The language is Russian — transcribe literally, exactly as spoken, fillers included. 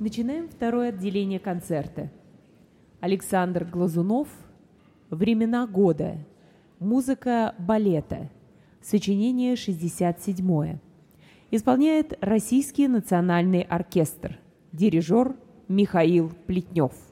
Начинаем второе отделение концерта. Александр Глазунов «Времена года». Музыка балета. Сочинение шестьдесят седьмое. Исполняет Российский национальный оркестр. Дирижер Михаил Плетнев.